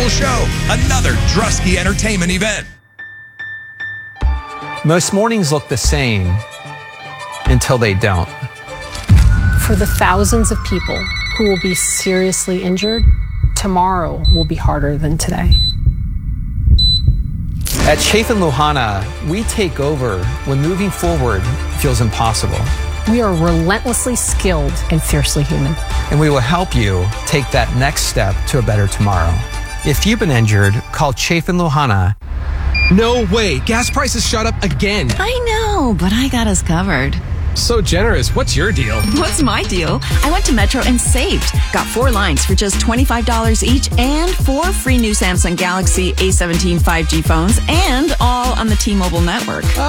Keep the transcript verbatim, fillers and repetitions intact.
Incredible Show, another Drusky Entertainment event. Most mornings look the same until they don't. For the thousands of people who will be seriously injured, tomorrow will be harder than today. At Chafin Luhana, we take over when moving forward feels impossible. We are relentlessly skilled and fiercely human. And we will help you take that next step to a better tomorrow. If you've been injured, call Chafin Luhana. No way, gas prices shot up again. I know, but I got us covered. So generous. What's your deal? What's my deal? I went to Metro and saved. Got four lines for just twenty-five dollars each and four free new Samsung Galaxy A seventeen five G phones and all on the T-Mobile network.